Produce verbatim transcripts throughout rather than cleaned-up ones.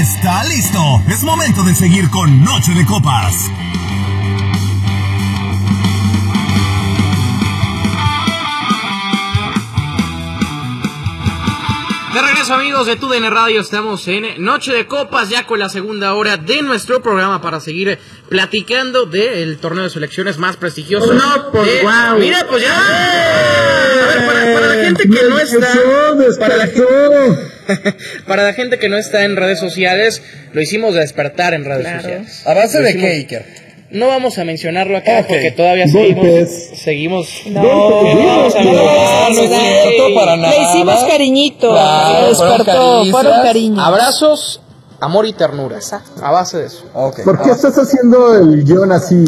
está listo. Es momento de seguir con Noche de Copas. De regreso, amigos de T U D N Radio, estamos en Noche de Copas, ya con la segunda hora de nuestro programa para seguir platicando del torneo de selecciones más prestigioso. No, pues eh, wow. Mira, pues ya. A ver, para, para la gente que no está, para la, para la gente que no está en redes sociales, lo hicimos despertar en redes claro. sociales. A base lo de hicimos, qué, Iker. No vamos a mencionarlo acá okay. porque todavía Golpes. seguimos, seguimos, no, no, no vamos a no, no, no es cierto para nada. Le hicimos cariñito, claro, despertó, fueron cariños. Abrazos, amor y ternura, a base de eso. Okay. ¿Por qué estás haciendo el guión así?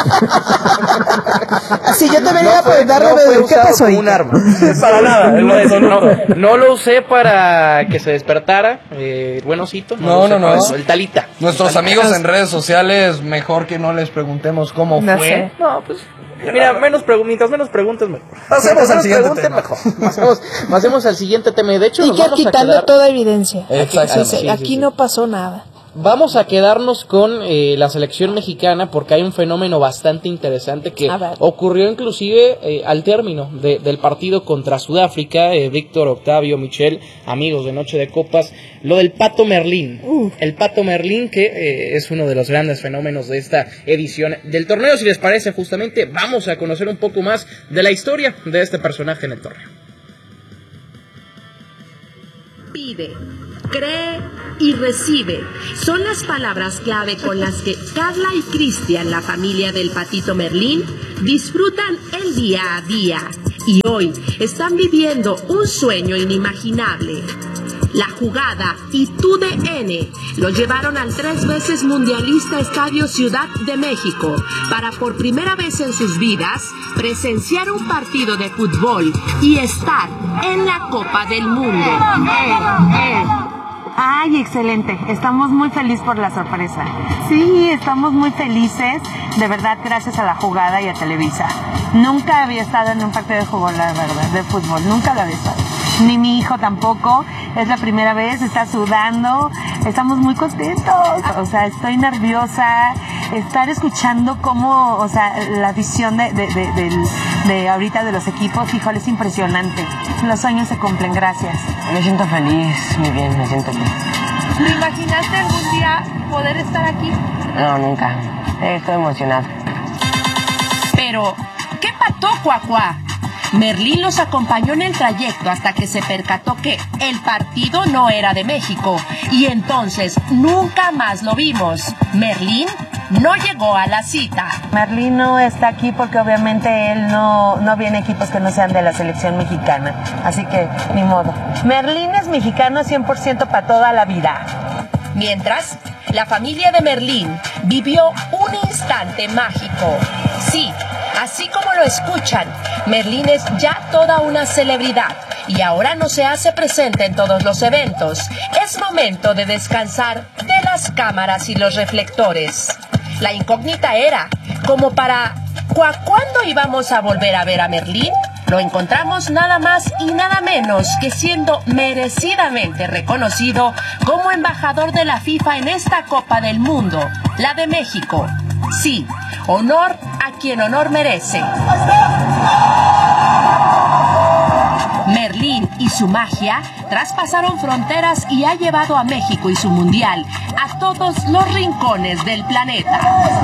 Si yo te venía no, a darle no de ¿qué pasó? Un arma. Para nada. No, no, no, no lo usé para que se despertara. Eh, buenosito. No, no, no. no. El talita. Nuestros el talita. amigos en redes sociales, mejor que no les preguntemos cómo no fue. Sé. No, pues. Mira, menos preguntas, menos preguntas mejor. Pasemos al siguiente tema. Mejor. Pasemos, pasemos al siguiente tema. De hecho, y nos que vamos quitando a quedar... toda evidencia. Exacto. Sí, sí, aquí sí, sí. no pasó nada. Vamos a quedarnos con eh, la selección mexicana porque hay un fenómeno bastante interesante que ocurrió inclusive eh, al término de, del partido contra Sudáfrica. eh, Víctor, Octavio, Michelle, amigos de Noche de Copas, lo del Pato Merlín. Uh. El Pato Merlín que eh, es uno de los grandes fenómenos de esta edición del torneo. Si les parece, justamente vamos a conocer un poco más de la historia de este personaje en el torneo. Pide, cree y recibe. Son las palabras clave con las que Carla y Cristian, la familia del Patito Merlín, disfrutan el día a día. Y hoy están viviendo un sueño inimaginable. La Jugada y T U D N los llevaron al tres veces mundialista Estadio Ciudad de México para por primera vez en sus vidas presenciar un partido de fútbol y estar en la Copa del Mundo. Eh, eh. Ay, excelente. Estamos muy felices por la sorpresa. Sí, estamos muy felices. De verdad, gracias a La Jugada y a Televisa. Nunca había estado en un partido de fútbol, la verdad, de fútbol. Nunca lo había estado. Ni mi hijo tampoco. Es la primera vez, está sudando. Estamos muy contentos. O sea, estoy nerviosa. Estar escuchando cómo, o sea, la visión de, de, de, de, de ahorita de los equipos, híjole, es impresionante. Los sueños se cumplen, gracias. Me siento feliz, muy bien, me siento feliz. ¿Te imaginaste algún día poder estar aquí? No, nunca. Estoy emocionado. Pero, ¿qué pató, Cuacuá? Merlín los acompañó en el trayecto hasta que se percató que el partido no era de México y entonces nunca más lo vimos. Merlín no llegó a la cita. Merlín no está aquí porque obviamente él no, no viene equipos que no sean de la selección mexicana, así que ni modo. Merlín es mexicano cien por ciento para toda la vida. Mientras, la familia de Merlín vivió un instante mágico. Sí, así como lo escuchan, Merlín es ya toda una celebridad y ahora no se hace presente en todos los eventos. Es momento de descansar de las cámaras y los reflectores. La incógnita era, como para ¿cuándo íbamos a volver a ver a Merlín? Lo encontramos nada más y nada menos que siendo merecidamente reconocido como embajador de la FIFA en esta Copa del Mundo, la de México. Sí, honor a quien honor merece. Merlín y su magia traspasaron fronteras y ha llevado a México y su mundial a todos los rincones del planeta.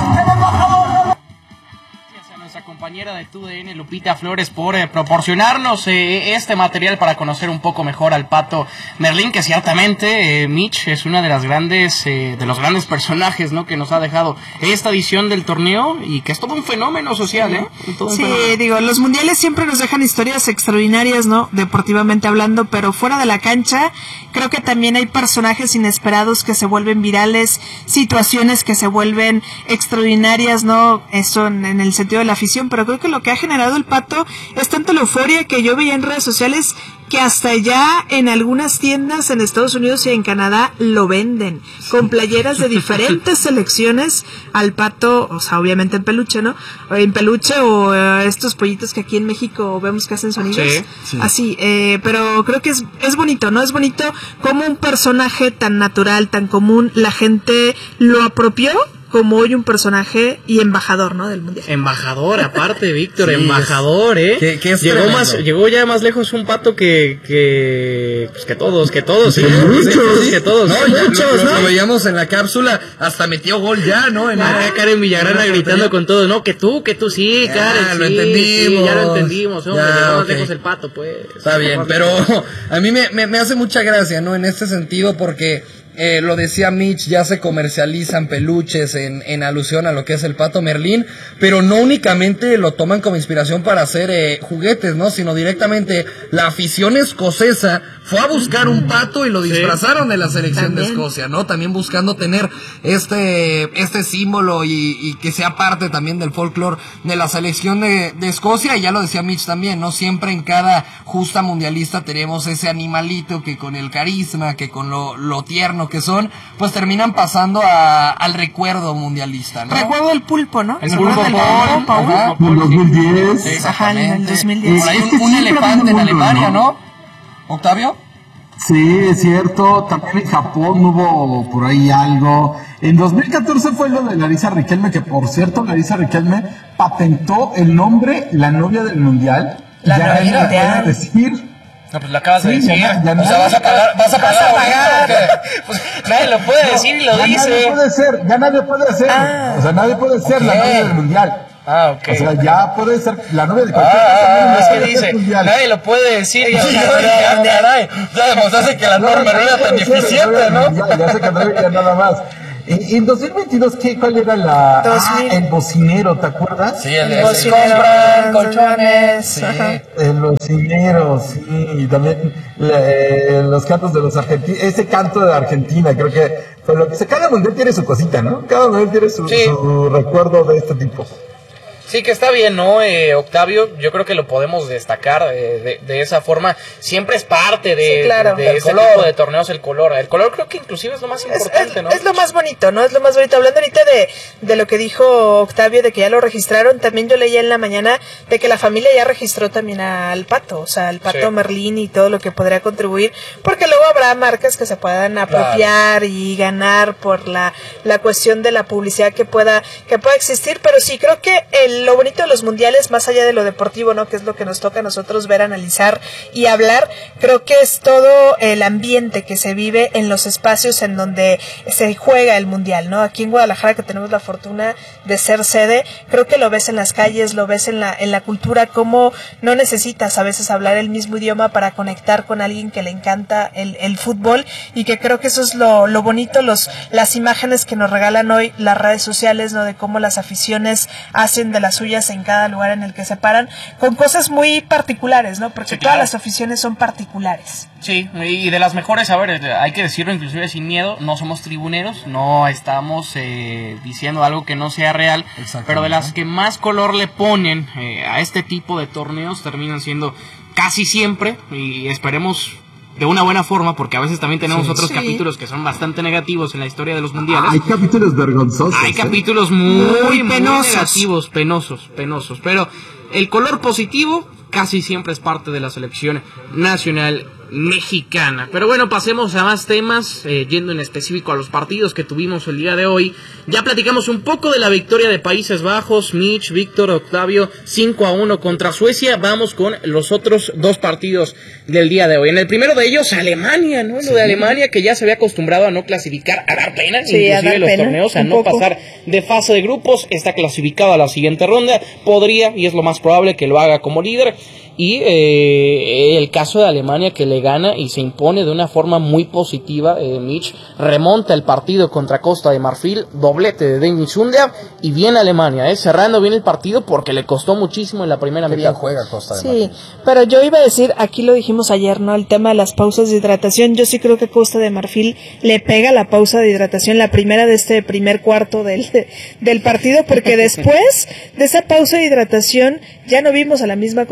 Nuestra compañera de T U D N, Lupita Flores, por eh, proporcionarnos eh, este material para conocer un poco mejor al Pato Merlín, que ciertamente, eh, Mitch, es una de las grandes, eh, de los grandes personajes, ¿no?, que nos ha dejado esta edición del torneo y que es todo un fenómeno social, ¿eh? Todo un sí, fenómeno. Digo, los mundiales siempre nos dejan historias extraordinarias, ¿no?, deportivamente hablando, pero fuera de la cancha, creo que también hay personajes inesperados que se vuelven virales, situaciones que se vuelven extraordinarias, ¿no?, eso en, en el sentido de la afición, pero creo que lo que ha generado el Pato es tanto la euforia que yo veía en redes sociales que hasta allá en algunas tiendas en Estados Unidos y en Canadá lo venden, con playeras de diferentes selecciones al Pato, o sea, obviamente en peluche, ¿no? O en peluche o uh, estos pollitos que aquí en México vemos que hacen sonidos. Sí, sí. Así, eh, pero creo que es, es bonito, ¿no? Es bonito como un personaje tan natural, tan común, la gente lo apropió como hoy un personaje y embajador, ¿no? Del mundial. Embajador, aparte, Víctor, sí, embajador, ¿eh? Que, que es llegó más, llegó ya más lejos un Pato que, que, pues que todos, que todos, sí, muchos, sí, que todos, no, sí, muchos, lo, lo, ¿no? Lo veíamos en la cápsula, hasta metió gol ya, ¿no? En ah, el... Karen Villagrana no, gritando con todos, no, que tú, que tú sí, ya, Karen, lo sí, entendimos, sí, ya lo entendimos, hombre, ya, llegó más okay. lejos el Pato, pues. Está bien, pero a mí me, me, me hace mucha gracia, ¿no? En este sentido, porque Eh, lo decía Mitch, ya se comercializan peluches en, en alusión a lo que es el Pato Merlín, pero no únicamente lo toman como inspiración para hacer eh, juguetes, ¿no? Sino directamente la afición escocesa fue a buscar un pato y lo disfrazaron de la selección También. de Escocia, ¿no? También buscando tener este este símbolo y, y que sea parte también del folclore de la selección de, de Escocia, y ya lo decía Mitch también, ¿no? Siempre en cada justa mundialista tenemos ese animalito que con el carisma, que con lo, lo tierno que son, pues terminan pasando a, al recuerdo mundialista, ¿no? Recuerdo el pulpo, ¿no? El pulpo Paul, ajá. En dos mil diez. Exactamente. Ajá, en el dos mil diez. Por ahí un, un elefante en Alemania, ¿no? ¿Octavio? Sí, es cierto. También en Japón hubo por ahí algo. En dos mil catorce fue lo de Larisa Riquelme, que por cierto, Larisa Riquelme patentó el nombre La Novia del Mundial. La ya novia nadie del puede decir. No, pues lo acabas Sí, de decir. ya, ya o sea, nadie- vas a pagar, vas a vas pagar, a pagar. Pues nadie lo puede decir y lo Ya dice. nadie puede ser, ya nadie puede ser. Ah. O sea, nadie puede ser la Ok. novia del Mundial. Ah, ok. O sea, ya puede ser la novia de cualquier Ah, cosa. es no que puede ser dice, mundial. nadie lo puede decir. Y, Ya, ya, caray, ya demostraste que la No, norma no era tan puede ser, deficiente, la novia del ¿no? mundial, ya se quedó ya nada más. Y en dos mil veintidós, ¿qué, ¿cuál era la...? dos mil. Ah, el bocinero, ¿te acuerdas? Sí, el, El el bocinero, compran colchones, sí. ajá. El bocinero, sí, y también eh, los cantos de los argentinos, ese canto de Argentina, creo que fue lo que... Cada mundial tiene su cosita, ¿no? Cada mundial tiene su, Sí. su recuerdo de este tipo. Sí, que está bien, ¿no, eh, Octavio? Yo creo que lo podemos destacar eh, de, de esa forma. Siempre es parte de, Sí, claro. de El este color. tipo de torneos el color. El color creo que inclusive es lo más Es, importante, es- ¿no? es lo más bonito, ¿no? Es lo más bonito. Hablando ahorita de, de lo que dijo Octavio, de que ya lo registraron, también yo leía en la mañana de que la familia ya registró también al Pato, o sea, al Pato Sí. Merlín y todo lo que podría contribuir, porque luego habrá marcas que se puedan apropiar y ganar por la, la cuestión de la publicidad que pueda, que pueda existir, pero sí, creo que el, lo bonito de los mundiales, más allá de lo deportivo, ¿no? Que es lo que nos toca a nosotros ver, analizar y hablar, creo que es todo el ambiente que se vive en los espacios en donde se juega el mundial, ¿no? Aquí en Guadalajara, que tenemos la fortuna de ser sede, creo que lo ves en las calles, lo ves en la, en la cultura, cómo no necesitas a veces hablar el mismo idioma para conectar con alguien que le encanta el, el fútbol, y que creo que eso es lo, lo bonito, los, las imágenes que nos regalan hoy las redes sociales, ¿no? De cómo las aficiones hacen de las suyas en cada lugar en el que se paran, con cosas muy particulares, ¿no? Porque Sí, claro. todas las aficiones son particulares. Sí, y de las mejores, a ver, hay que decirlo inclusive sin miedo, no somos tribuneros, no estamos eh, diciendo algo que no sea real, pero de las que más color le ponen eh, a este tipo de torneos terminan siendo casi siempre, y esperemos de una buena forma, porque a veces también tenemos Sí. otros Sí. capítulos que son bastante negativos en la historia de los mundiales. Hay capítulos vergonzosos. Hay ¿eh? capítulos muy, Muy muy penosos. negativos, penosos, penosos. Pero el color positivo casi siempre es parte de la selección nacional mexicana. Pero bueno, pasemos a más temas, eh, yendo en específico a los partidos que tuvimos el día de hoy. Ya platicamos un poco de la victoria de Países Bajos, Mitch, Víctor, Octavio, cinco a uno contra Suecia. Vamos con los otros dos partidos del día de hoy. En el primero de ellos, Alemania, ¿no? Lo Sí. de Alemania, que ya se había acostumbrado a no clasificar, a dar pena, Sí, a inclusive dar los pena, torneos, a un no poco. pasar de fase de grupos, está clasificado a la siguiente ronda, podría, y es lo más probable, que lo haga como líder. Y eh, el caso de Alemania, que le gana y se impone de una forma muy positiva, eh, Mitch remonta el partido contra Costa de Marfil, doblete de Dennis Undav, y viene Alemania, eh, cerrando bien el partido porque le costó muchísimo en la primera Qué mitad. bien juega Costa de Sí, Marfil. pero yo iba a decir, aquí lo dijimos ayer, ¿no? El tema de las pausas de hidratación. Yo sí creo que Costa de Marfil le pega la pausa de hidratación, la primera de este primer cuarto del, del partido, porque después de esa pausa de hidratación ya no vimos a la misma Costa de Marfil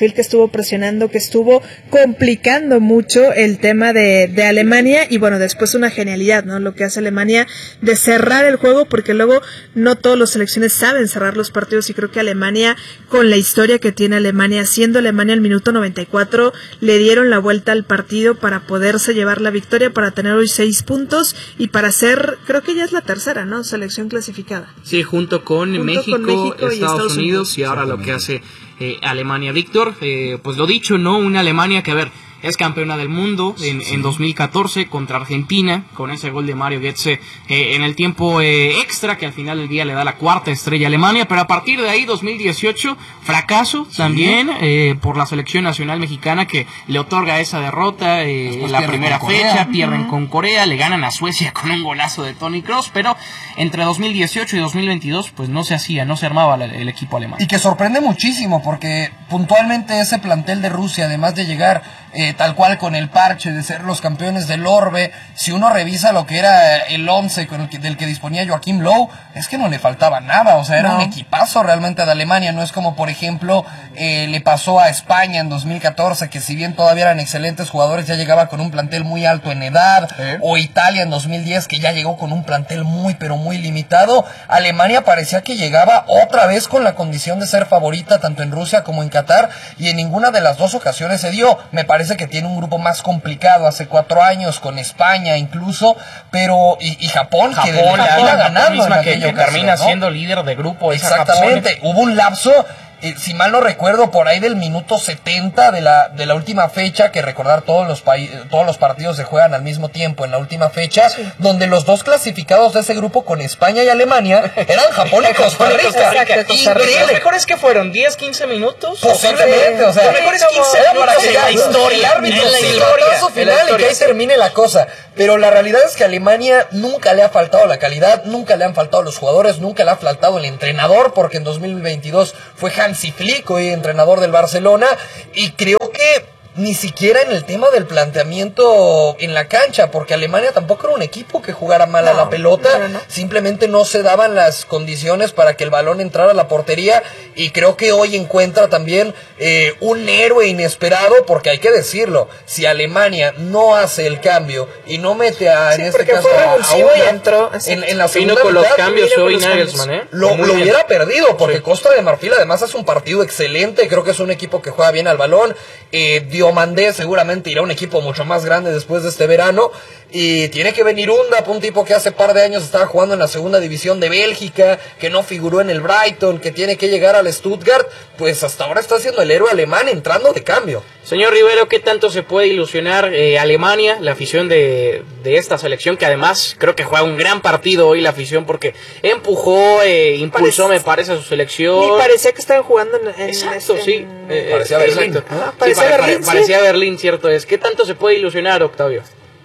perfil, que estuvo presionando, que estuvo complicando mucho el tema de, de Alemania, y bueno, después una genialidad, ¿no? Lo que hace Alemania de cerrar el juego, porque luego no todas las selecciones saben cerrar los partidos, y creo que Alemania, con la historia que tiene Alemania, siendo Alemania al minuto noventa y cuatro, le dieron la vuelta al partido para poderse llevar la victoria, para tener hoy seis puntos y para ser, creo que ya es la tercera, ¿no? Selección clasificada. Sí, junto con, junto México, con México, Estados, Estados Unidos, Unidos, y ahora lo que hace eh, Alemania. Víctor, eh, pues lo dicho, ¿no? Una Alemania que, a ver, es campeona del mundo en, sí. en dos mil catorce contra Argentina, con ese gol de Mario Götze eh, en el tiempo eh, extra, que al final del día le da la cuarta estrella a Alemania, pero a partir de ahí, dos mil dieciocho, fracaso sí. también eh, por la selección nacional mexicana, que le otorga esa derrota eh, en la primera fecha, pierden uh-huh. con Corea, le ganan a Suecia con un golazo de Toni Kroos, pero entre dos mil dieciocho y dos mil veintidós, pues no se hacía, no se armaba la, el equipo alemán. Y que sorprende muchísimo, porque puntualmente ese plantel de Rusia, además de llegar Eh, tal cual con el parche de ser los campeones del orbe, si uno revisa lo que era el once con el que, del que disponía Joachim Löw, es que no le faltaba nada, o sea, era no. un equipazo realmente de Alemania. No es como, por ejemplo, eh, le pasó a España en dos mil catorce, que si bien todavía eran excelentes jugadores, ya llegaba con un plantel muy alto en edad, ¿Eh? o Italia en dos mil diez, que ya llegó con un plantel muy, pero muy limitado. Alemania parecía que llegaba otra vez con la condición de ser favorita, tanto en Rusia como en Qatar, y en ninguna de las dos ocasiones se dio. Me parece que tiene un grupo más complicado hace cuatro años, con España incluso, pero y, y Japón, Japón, que de la Japón, ganando misma en que, que termina ¿no? siendo líder de grupo. Exactamente, hubo un lapso, eh, si mal no recuerdo, por ahí del minuto setenta de la de la última fecha, que recordar todos los pa- todos los partidos se juegan al mismo tiempo en la última fecha, sí. donde los dos clasificados de ese grupo con España y Alemania eran Japón y Costa Rica. Exacto, increíble. ¿Los mejores que fueron? ¿diez, quince minutos? Posiblemente, o sea, los mejores quince para que la historia, el árbitro, el silbatazo final y que ahí termine la cosa. Pero la realidad es que a Alemania nunca le ha faltado la calidad, nunca le han faltado los jugadores, nunca le ha faltado el entrenador, porque en dos mil veintidós fue Hansi Flick, hoy entrenador del Barcelona, y creo que ni siquiera en el tema del planteamiento en la cancha, porque Alemania tampoco era un equipo que jugara mal no, a la pelota, no, no. simplemente no se daban las condiciones para que el balón entrara a la portería, y creo que hoy encuentra también eh, un héroe inesperado, porque hay que decirlo, si Alemania no hace el cambio y no mete a, sí, en este caso, a, a una, y entró, en, en la segunda con mitad, los cambios hoy Nagelsmann, ¿eh? lo, lo hubiera perdido, porque sí. Costa de Marfil además hace un partido excelente, creo que es un equipo que juega bien al balón, eh, Diomandé seguramente irá a un equipo mucho más grande después de este verano, y tiene que venir Undap, un tipo que hace par de años estaba jugando en la segunda división de Bélgica, que no figuró en el Brighton, que tiene que llegar al Stuttgart, pues hasta ahora está siendo el héroe alemán entrando de cambio. Señor Rivero, ¿qué tanto se puede ilusionar eh, Alemania, la afición de, de esta selección, que además creo que juega un gran partido hoy la afición, porque empujó, eh, impulsó, parece, me parece, a su selección? Y parecía que estaban jugando en... en exacto, en, sí. Eh, parecía Berlín. Ah, sí, parecía pare, Berlín, pare, parecía Berlín, cierto es. ¿Qué tanto se puede ilusionar, Octavio?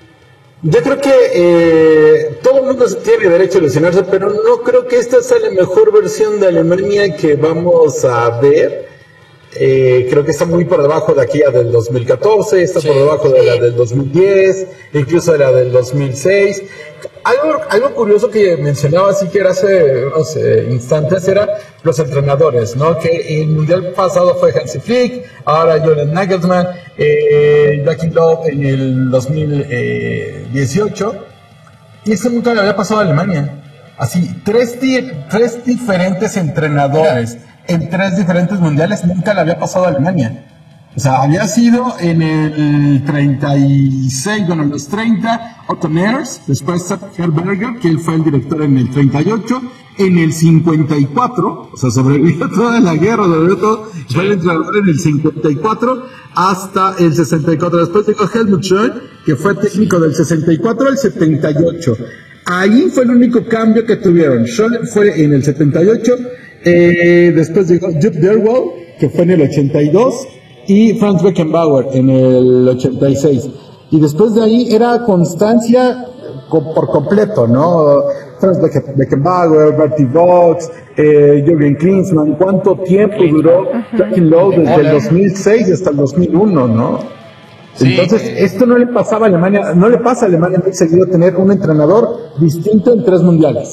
Yo creo que eh, todo el mundo tiene derecho a ilusionarse, pero no creo que esta sea la mejor versión de Alemania que vamos a ver. Eh, creo que está muy por debajo de aquí a del dos mil catorce, está sí, por debajo de la del dos mil diez, incluso de la del dos mil seis. Algo, algo curioso que mencionaba así que era hace unos eh, instantes era los entrenadores, ¿no? Que el mundial pasado fue Hansi Flick, ahora Julian Nagelsmann, eh, Joachim Löw en el dos mil dieciocho, y eso nunca le había pasado a Alemania. Así, tres, di- tres diferentes entrenadores en tres diferentes mundiales, nunca le había pasado a Alemania. O sea, había sido en el treinta y seis, bueno, en los treinta, Otto Neers, después Sepp Herberger, que él fue el director en el treinta y ocho, en el cincuenta y cuatro, o sea, sobrevivió toda la guerra, sobrevivió todo, fue el entrenador en el cincuenta y cuatro hasta el sesenta y cuatro. Después llegó Helmut Schön, que fue técnico del sesenta y cuatro al setenta y ocho. Ahí fue el único cambio que tuvieron. Schön fue en el setenta y ocho, eh, después llegó Jupp Derwall, que fue en el ochenta y dos, y Franz Beckenbauer en el ochenta y seis. Y después de ahí era constancia co- por completo, ¿no? Franz Beck- Beckenbauer, Bertie Vogts, eh, Jürgen Klinsmann. ¿Cuánto tiempo duró Joachim Löw desde el dos mil seis hasta el dos mil uno, no? Sí. Entonces, esto no le pasaba a Alemania, no le pasa a Alemania muy seguido tener un entrenador distinto en tres mundiales.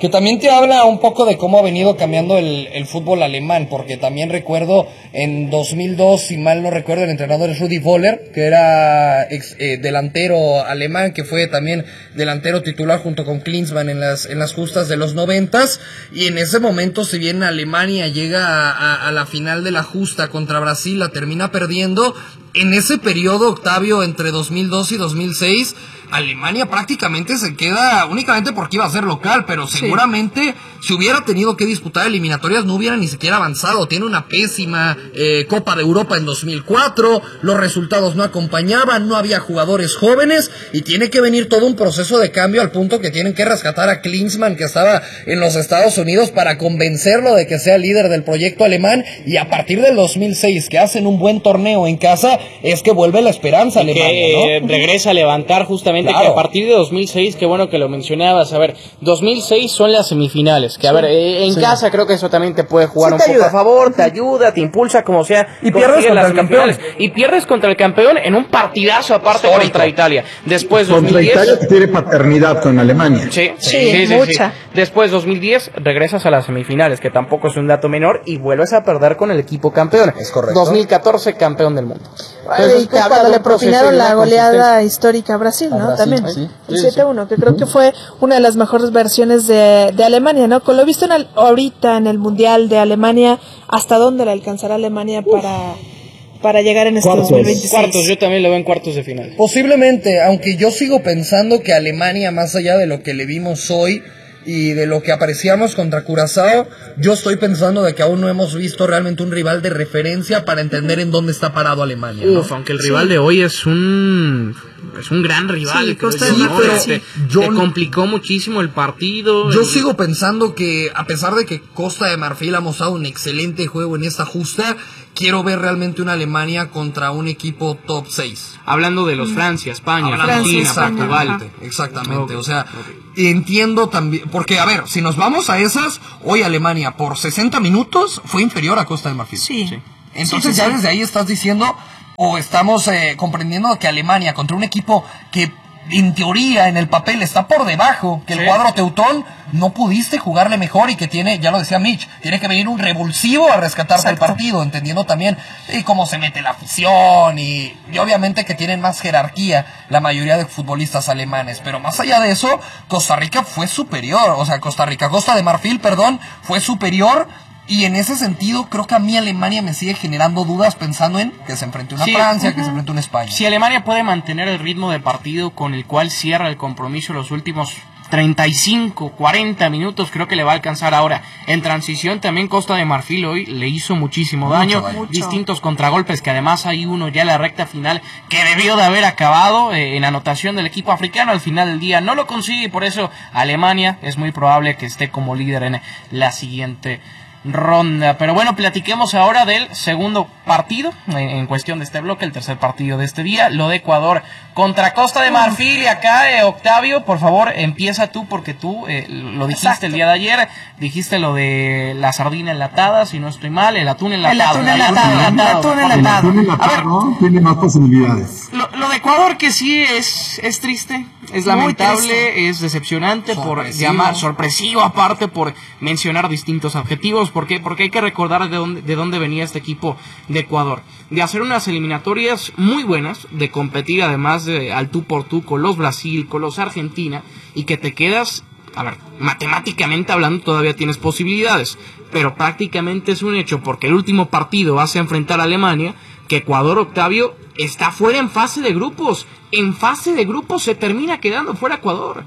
que también te habla un poco de cómo ha venido cambiando el, el fútbol alemán, porque también recuerdo en dos mil dos, si mal no recuerdo, el entrenador es Rudi Völler, que era ex, eh, delantero alemán, que fue también delantero titular junto con Klinsmann en las, en las justas de los noventas, y en ese momento, si bien Alemania llega a, a, a la final de la justa contra Brasil, la termina perdiendo. En ese periodo, Octavio, entre dos mil dos y dos mil seis, Alemania prácticamente se queda únicamente porque iba a ser local, pero seguramente sí. Si hubiera tenido que disputar eliminatorias no hubiera ni siquiera avanzado. Tiene una pésima eh, Copa de Europa en dos mil cuatro, los resultados no acompañaban, no había jugadores jóvenes y tiene que venir todo un proceso de cambio al punto que tienen que rescatar a Klinsmann, que estaba en los Estados Unidos, para convencerlo de que sea líder del proyecto alemán, y a partir del dos mil seis, que hacen un buen torneo en casa, es que vuelve la esperanza Alemania, que ¿no? regresa a levantar justamente, claro. Que a partir de dos mil seis, qué bueno que lo mencionabas, a ver, dos mil seis son las semifinales, que a sí, ver, eh, en sí. casa creo que eso también te puede jugar sí, un poco ayuda. a favor, te ayuda, te impulsa, como sea, y pierdes contra el campeón, y pierdes contra el campeón en un partidazo aparte Histórico. contra Italia, después contra dos mil diez, Italia tiene paternidad con Alemania, sí, sí, sí, sí, sí, mucha. sí. Después dos mil diez regresas a las semifinales, que tampoco es un dato menor, y vuelves a perder con el equipo campeón, es correcto, dos mil catorce campeón del mundo. Entonces, y cuando le propinaron la goleada histórica a Brasil, ¿no? A Brasil, también, sí, el sí, siete uno, sí. que creo que fue una de las mejores versiones de, de Alemania, ¿no? Con lo visto en el, ahorita en el Mundial de Alemania, ¿hasta dónde le alcanzará Alemania Uf. para para llegar en este cuartos, dos mil veintiséis? Cuartos, yo también lo veo en cuartos de final. Posiblemente, aunque yo sigo pensando que Alemania, más allá de lo que le vimos hoy y de lo que apreciamos contra Curazao, yo estoy pensando de que aún no hemos visto realmente un rival de referencia para entender en dónde está parado Alemania, ¿no? Uf, aunque el rival sí. de hoy es un es un gran rival, sí, creo sí, yo, ¿no? pero te, yo, te complicó muchísimo el partido. Yo y... sigo pensando que a pesar de que Costa de Marfil ha mostrado un excelente juego en esta justa, quiero ver realmente una Alemania contra un equipo top seis. Hablando de los Francia, España, Argentina, Portugal. Exactamente, okay. o sea, okay. entiendo también, porque a ver, si nos vamos a esas, hoy Alemania por sesenta minutos fue inferior a Costa de Marfil. Sí. sí. Entonces sí, sí, ya sí. desde ahí estás diciendo, o estamos eh, comprendiendo que Alemania contra un equipo que en teoría, en el papel, está por debajo que el sí. cuadro teutón, no pudiste jugarle mejor, y que tiene, ya lo decía Mitch, tiene que venir un revulsivo a rescatarte el partido, entendiendo también y cómo se mete la afición y, y obviamente que tienen más jerarquía la mayoría de futbolistas alemanes, pero más allá de eso, Costa Rica fue superior, o sea, Costa Rica, Costa de Marfil, perdón, fue superior. Y en ese sentido, creo que a mí Alemania me sigue generando dudas pensando en que se enfrente a una sí, Francia, uh-huh. que se enfrente a una España. Si Alemania puede mantener el ritmo de partido con el cual cierra el compromiso los últimos treinta y cinco, cuarenta minutos, creo que le va a alcanzar ahora. En transición también Costa de Marfil hoy le hizo muchísimo Mucho daño, daño. distintos contragolpes, que además hay uno ya en la recta final que debió de haber acabado eh, en anotación del equipo africano. Al final del día no lo consigue, y por eso Alemania es muy probable que esté como líder en la siguiente ronda. Pero bueno, platiquemos ahora del segundo partido en, en cuestión de este bloque, el tercer partido de este día, lo de Ecuador contra Costa de Marfil. Y acá, eh, Octavio, por favor, empieza tú, porque tú eh, lo dijiste Exacto. el día de ayer, dijiste lo de la sardina enlatada, si no estoy mal, el atún enlatado. El atún enlatado, el atún enlatado. El atún enlatado tiene más posibilidades. Lo, lo de Ecuador, que sí es, es triste, es lamentable, es decepcionante, por llamar sorpresivo, aparte por mencionar distintos adjetivos. ¿Por qué? Porque hay que recordar de dónde, de dónde venía este equipo de Ecuador. De hacer unas eliminatorias muy buenas, de competir además de, al tú por tú con los Brasil, con los Argentina, y que te quedas, a ver, matemáticamente hablando todavía tienes posibilidades, pero prácticamente es un hecho, porque el último partido vas a enfrentar a Alemania, que Ecuador, Octavio, está fuera en fase de grupos. En fase de grupos se termina quedando fuera Ecuador.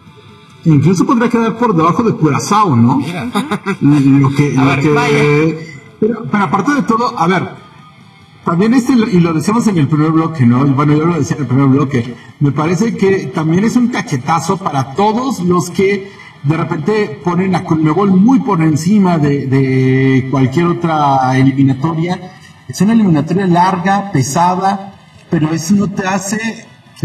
Incluso podría quedar por debajo de Curazao, ¿no? Mira. Lo que, lo ver, que, pero, pero aparte de todo, a ver, también este, y lo decíamos en el primer bloque, ¿no? Bueno, yo lo decía en el primer bloque, me parece que también es un cachetazo para todos los que de repente ponen a Conmebol muy por encima de, de cualquier otra eliminatoria. Es una eliminatoria larga, pesada, pero eso no te hace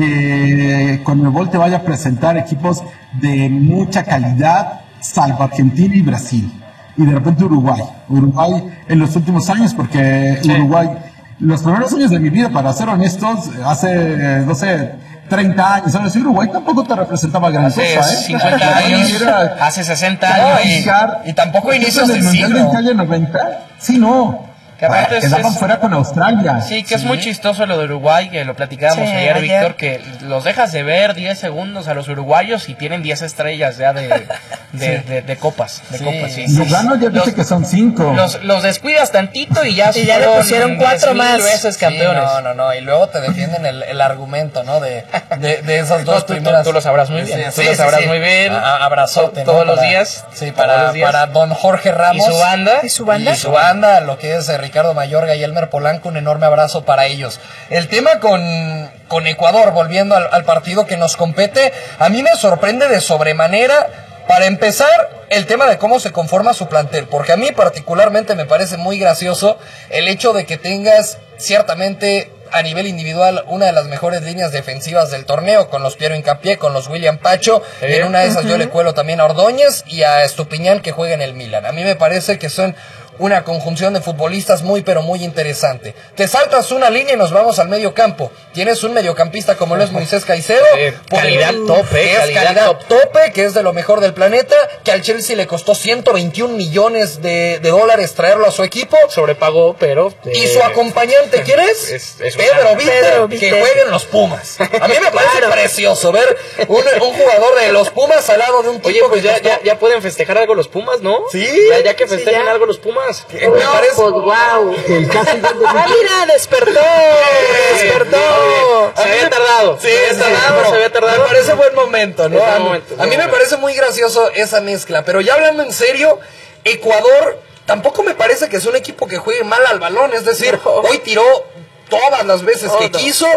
que Conmebol te vaya a presentar equipos de mucha calidad, salvo Argentina y Brasil. Y de repente Uruguay. Uruguay en los últimos años, porque sí. Uruguay, los primeros años de mi vida, para ser honestos, hace, no sé, treinta años. Ahora, si Uruguay tampoco te representaba gran cosa, ¿eh? Hace cincuenta años, Era, hace sesenta años, y, y tampoco inicios del siglo. ¿En Italia noventa? Sí, no. Que aparte bueno, quedaban es, fuera con Australia. Sí, que sí. es muy chistoso lo de Uruguay, que lo platicábamos sí, ayer, ayer, Víctor, que los dejas de ver diez segundos a los uruguayos y tienen diez estrellas ya de, de, de, de, de copas. De sí. copas sí. Lugano ya dice que son cinco. Los, los descuidas tantito y ya, y ya le pusieron cuatro más. Veces campeones. Sí, no, no, no. Y luego te defienden el, el argumento, ¿no? De, de, de esas dos no, tú, primeras. Tú, tú lo sabrás muy bien. Sí, tú sí, lo sabrás sí, muy bien. A, abrazote, ¿no? Todos los para, días. Sí, para, los días. Para don Jorge Ramos. Y su banda. Y su banda. Y su banda, lo que es Ricardo Mayorga y Elmer Polanco, un enorme abrazo para ellos. El tema con, con Ecuador, volviendo al, al partido que nos compete, a mí me sorprende de sobremanera, para empezar, el tema de cómo se conforma su plantel, porque a mí particularmente me parece muy gracioso el hecho de que tengas ciertamente a nivel individual una de las mejores líneas defensivas del torneo, con los Piero Hincapié, con los William Pacho, y en una de esas uh-huh. yo le cuelo también a Ordóñez y a Estupiñán, que juega en el Milan. A mí me parece que son una conjunción de futbolistas muy pero muy interesante. Te saltas una línea y nos vamos al medio campo. Tienes un mediocampista como lo es Moisés Caicedo, eh, calidad el, tope, que es calidad, calidad top tope, que es de lo mejor del planeta, que al Chelsea le costó ciento veintiún millones de, de dólares traerlo a su equipo. Sobrepagó, pero... Eh, ¿Y su acompañante quién es? es, es Pedro Vite, que juegue en los Pumas. A mí me parece claro. precioso ver un, un jugador de los Pumas al lado de un tipo. Oye, pues ya, ya, ya pueden festejar algo los Pumas, ¿no? Sí. Ya, ya que festejen sí, ya. algo los Pumas. Me parece... Pues, wow. El casi ¡Ah, mira! ¡Despertó! ¡Despertó! Se había tardado. Sí, se había tardado. Se había tardado. Me parece buen momento, ¿no? A, momento, a mí me parece muy gracioso esa mezcla. Pero ya hablando en serio, Ecuador tampoco me parece que es un equipo que juegue mal al balón. Es decir, no. hoy tiró todas las veces oh, que no. quiso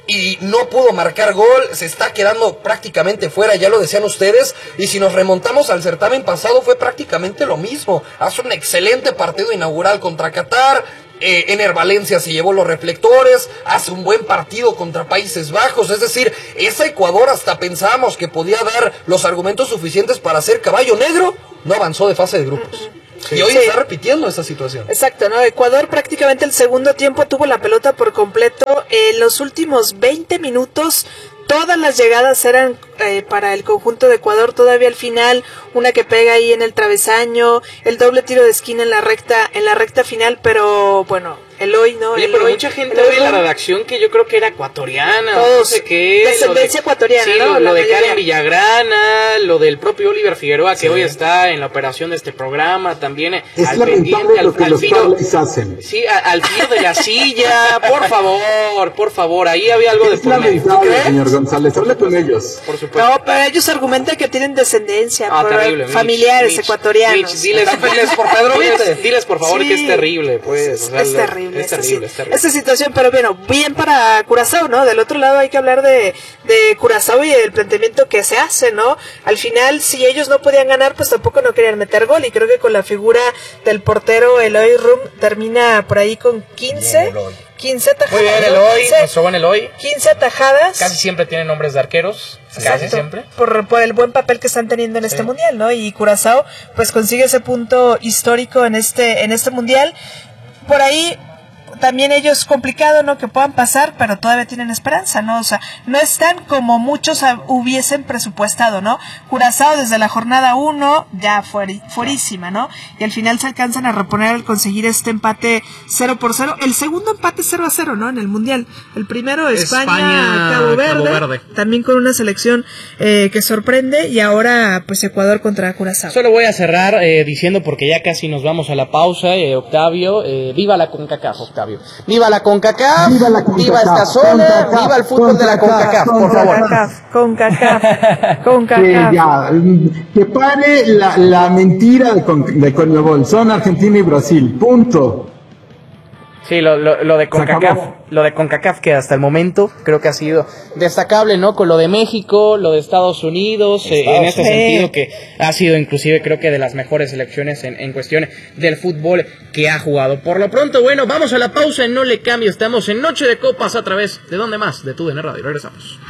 y no pudo marcar gol, se está quedando prácticamente fuera, ya lo decían ustedes, y si nos remontamos al certamen pasado fue prácticamente lo mismo. Hace un excelente partido inaugural contra Qatar, eh, Ener Valencia se llevó los reflectores, hace un buen partido contra Países Bajos, es decir, ese Ecuador hasta pensábamos que podía dar los argumentos suficientes para ser caballo negro, no avanzó de fase de grupos. Sí. Y hoy sí. está repitiendo esa situación. Exacto, ¿no? Ecuador prácticamente el segundo tiempo tuvo la pelota por completo. En los últimos veinte minutos todas las llegadas eran eh, para el conjunto de Ecuador. Todavía al final una que pega ahí en el travesaño, el doble tiro de esquina en la recta en la recta final, pero bueno, Eloy, ¿no? Oye, Eloy, pero mucha gente hoy en la redacción que yo creo que era ecuatoriana, todos, no sé qué. Descendencia ecuatoriana, sí, ¿no? Lo, lo de Karen Villagrana, lo del propio Oliver Figueroa, que sí. hoy está en la operación de este programa, también es al pendiente, al, que al los filo, hacen. Sí, a, al filo de la silla, por favor, por favor, ahí había algo es de por medio. Señor González, habla con ellos. Por supuesto. No, pero ellos argumentan que tienen descendencia, ah, por terrible, familiares Mitch, ecuatorianos. Mitch, diles, diles por Pedro diles, diles por favor sí. que es terrible, pues. Es, o sea, es terrible, es terrible, es terrible. Esta situación, pero bueno, bien para Curazao, ¿no? Del otro lado hay que hablar de, de Curazao y el planteamiento que se hace, ¿no? Al final, si ellos no podían ganar, pues tampoco no querían meter gol, y creo que con la figura del portero Eloy Rum termina por ahí con quince, quince atajadas. Muy bien, Eloy, nuestro buen Eloy. quince atajadas. Casi siempre tienen nombres de arqueros. Exacto. Casi siempre. Por, por el buen papel que están teniendo en sí. este mundial, ¿no? Y Curazao, pues consigue ese punto histórico en este, en este mundial. Por ahí, también ellos complicado, ¿no? Que puedan pasar, pero todavía tienen esperanza, ¿no? O sea, no están como muchos hubiesen presupuestado, ¿no? Curazao desde la jornada uno ya fuera, fuerísima, ¿no? Y al final se alcanzan a reponer al conseguir este empate cero por cero. El segundo empate cero a cero, ¿no? En el Mundial. El primero España, España Cabo, Verde, Cabo Verde, también con una selección eh, que sorprende, y ahora pues Ecuador contra Curazao. Solo voy a cerrar eh, diciendo, porque ya casi nos vamos a la pausa, eh, Octavio, eh, viva la CONCACAF, Octavio. Viva la CONCACAF, viva, la CONCACAF, viva esta zona, CONCACAF, viva el fútbol CONCACAF, de la CONCACAF, por favor. CONCACAF, CONCACAF. Que, ya, que pare la, la mentira de, Con, de CONMEBOL. Son Argentina y Brasil, punto. Sí, lo, lo, lo de CONCACAF, lo de CONCACAF que hasta el momento creo que ha sido destacable, ¿no? Con lo de México, lo de Estados Unidos, Estados eh, en este Unidos. sentido que ha sido inclusive creo que de las mejores selecciones en, en cuestión del fútbol que ha jugado. Por lo pronto, bueno, vamos a la pausa en No Le Cambio, estamos en Noche de Copas a través de ¿Dónde más? De TUDN Radio, regresamos.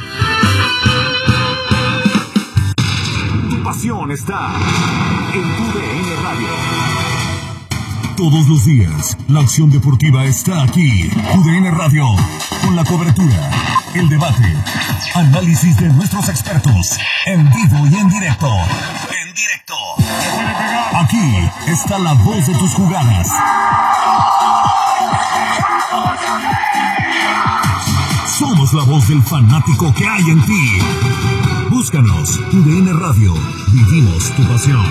Tu pasión está en TUDN Radio. Todos los días, la acción deportiva está aquí. TUDN Radio, con la cobertura el debate, análisis de nuestros expertos, en vivo y en directo. En directo. Aquí está la voz de tus jugadas. Somos la voz del fanático que hay en ti. Búscanos, U D N Radio. Vivimos tu pasión.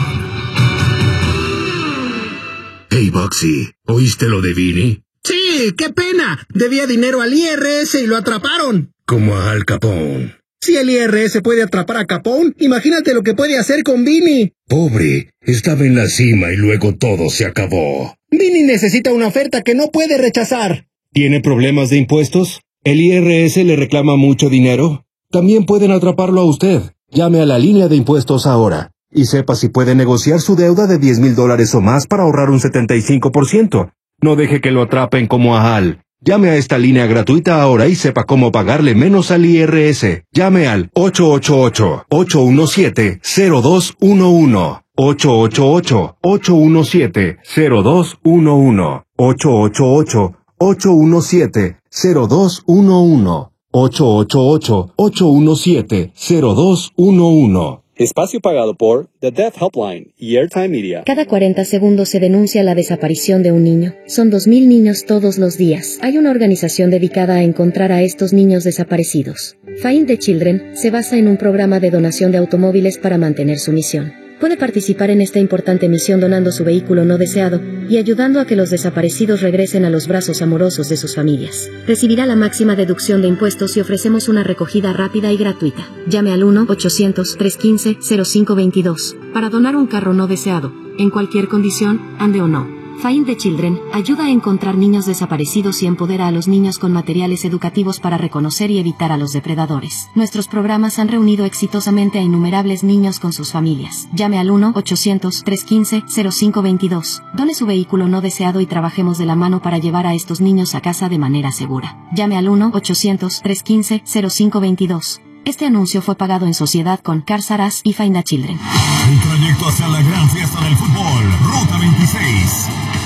Hey, Boxy, ¿oíste lo de Vini? Sí, qué pena. Debía dinero al I R S y lo atraparon. Como a Al Capone. Si el I R S puede atrapar a Capone, imagínate lo que puede hacer con Vini. Pobre, estaba en la cima y luego todo se acabó. Vini necesita una oferta que no puede rechazar. ¿Tiene problemas de impuestos? ¿El I R S le reclama mucho dinero? También pueden atraparlo a usted. Llame a la línea de impuestos ahora. Y sepa si puede negociar su deuda de diez mil dólares o más para ahorrar un setenta y cinco por ciento. No deje que lo atrapen como a Hal. Llame a esta línea gratuita ahora y sepa cómo pagarle menos al I R S. Llame al ocho ocho ocho, ocho uno siete, cero dos uno uno. ocho ocho ocho, ocho uno siete, cero dos uno uno. ocho ocho ocho, ocho uno siete, cero dos uno uno. ocho ocho ocho, ocho uno siete, cero dos uno uno. Espacio pagado por The Death Helpline y Airtime Media. Cada cuarenta segundos se denuncia la desaparición de un niño. Son dos mil niños todos los días. Hay una organización dedicada a encontrar a estos niños desaparecidos. Find the Children se basa en un programa de donación de automóviles para mantener su misión. Puede participar en esta importante misión donando su vehículo no deseado y ayudando a que los desaparecidos regresen a los brazos amorosos de sus familias. Recibirá la máxima deducción de impuestos y ofrecemos una recogida rápida y gratuita. Llame al uno ochocientos, trescientos quince, cero cinco veintidós para donar un carro no deseado, en cualquier condición, ande o no. Find the Children ayuda a encontrar niños desaparecidos y empodera a los niños con materiales educativos para reconocer y evitar a los depredadores. Nuestros programas han reunido exitosamente a innumerables niños con sus familias. Llame al uno ochocientos, trescientos quince, cero cinco veintidós. Done su vehículo no deseado y trabajemos de la mano para llevar a estos niños a casa de manera segura. Llame al uno ochocientos, trescientos quince, cero cinco veintidós. Este anuncio fue pagado en sociedad con Cars R Us y Find the Children. El trayecto hacia la gran fiesta del fútbol, Ruta veintiséis.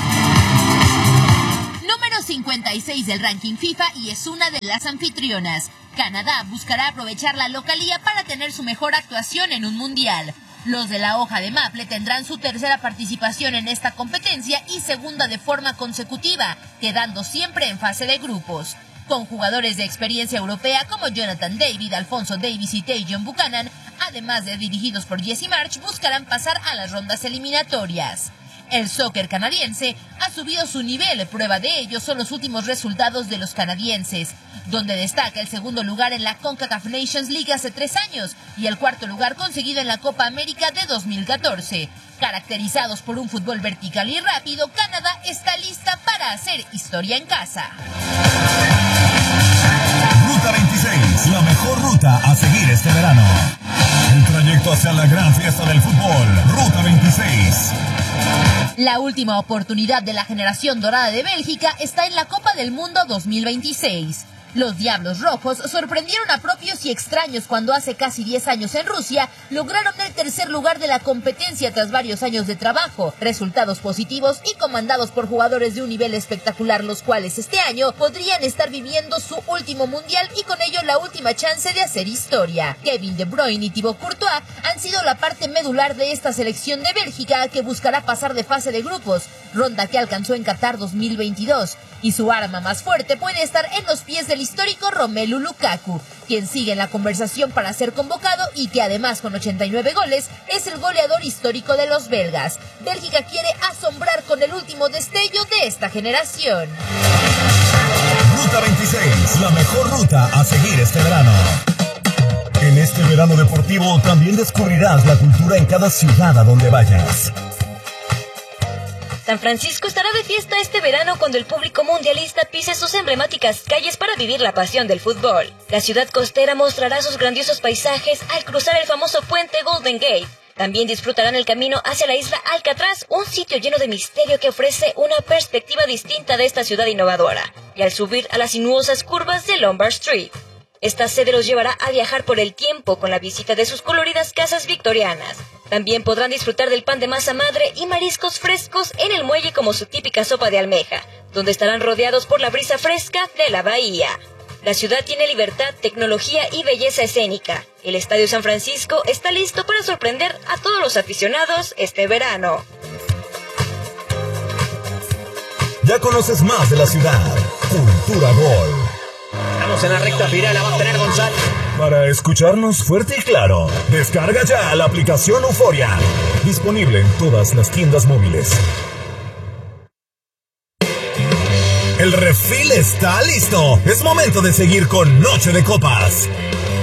Número cincuenta y seis del ranking FIFA y es una de las anfitrionas. Canadá buscará aprovechar la localía para tener su mejor actuación en un mundial. Los de la hoja de Maple tendrán su tercera participación en esta competencia y segunda de forma consecutiva, quedando siempre en fase de grupos. Con jugadores de experiencia europea como Jonathan David, Alfonso Davies y Tajon Buchanan, además de dirigidos por Jesse Marsch, buscarán pasar a las rondas eliminatorias. El soccer canadiense ha subido su nivel, prueba de ello son los últimos resultados de los canadienses, donde destaca el segundo lugar en la CONCACAF Nations League hace tres años y el cuarto lugar conseguido en la Copa América de dos mil catorce. Caracterizados por un fútbol vertical y rápido, Canadá está lista para hacer historia en casa. Ruta veintiséis, la mejor ruta a seguir este verano. El trayecto hacia la gran fiesta del fútbol, Ruta veintiséis. La última oportunidad de la generación dorada de Bélgica está en la Copa del Mundo dos mil veintiséis. Los Diablos Rojos sorprendieron a propios y extraños cuando hace casi diez años en Rusia lograron el tercer lugar de la competencia tras varios años de trabajo, resultados positivos y comandados por jugadores de un nivel espectacular, los cuales este año podrían estar viviendo su último mundial y con ello la última chance de hacer historia. Kevin De Bruyne y Thibaut Courtois han sido la parte medular de esta selección de Bélgica que buscará pasar de fase de grupos, ronda que alcanzó en Qatar dos mil veintidós, y su arma más fuerte puede estar en los pies del histórico Romelu Lukaku, quien sigue en la conversación para ser convocado y que además con ochenta y nueve goles es el goleador histórico de los belgas. Bélgica quiere asombrar con el último destello de esta generación. Ruta veintiséis, la mejor ruta a seguir este verano. En este verano deportivo también descubrirás la cultura en cada ciudad a donde vayas. San Francisco estará de fiesta este verano cuando el público mundialista pise sus emblemáticas calles para vivir la pasión del fútbol. La ciudad costera mostrará sus grandiosos paisajes al cruzar el famoso puente Golden Gate. También disfrutarán el camino hacia la isla Alcatraz, un sitio lleno de misterio que ofrece una perspectiva distinta de esta ciudad innovadora, y al subir a las sinuosas curvas de Lombard Street. Esta sede los llevará a viajar por el tiempo con la visita de sus coloridas casas victorianas. También podrán disfrutar del pan de masa madre y mariscos frescos en el muelle como su típica sopa de almeja, donde estarán rodeados por la brisa fresca de la bahía. La ciudad tiene libertad, tecnología y belleza escénica. El Estadio San Francisco está listo para sorprender a todos los aficionados este verano. Ya conoces más de la ciudad. Cultura Gol. Estamos en la recta final, la va a tener González. Para escucharnos fuerte y claro, descarga ya la aplicación Euforia. Disponible en todas las tiendas móviles. El refil está listo. Es momento de seguir con Noche de Copas.